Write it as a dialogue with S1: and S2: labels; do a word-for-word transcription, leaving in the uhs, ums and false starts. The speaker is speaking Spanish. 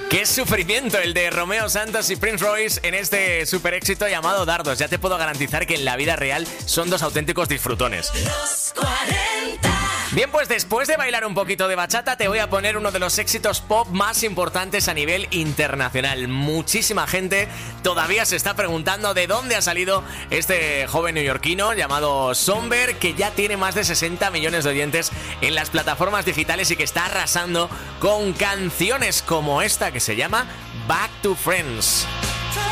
S1: Qué sufrimiento el de Romeo Santos y Prince Royce en este super éxito llamado Dardos. Ya te puedo garantizar que en la vida real son dos auténticos disfrutones.
S2: Los cuarenta.
S1: Bien, pues después de bailar un poquito de bachata, te voy a poner uno de los éxitos pop más importantes a nivel internacional. Muchísima gente todavía se está preguntando de dónde ha salido este joven neoyorquino llamado Somber, que ya tiene más de sesenta millones de oyentes en las plataformas digitales y que está arrasando con canciones como esta que se llama Back to Friends.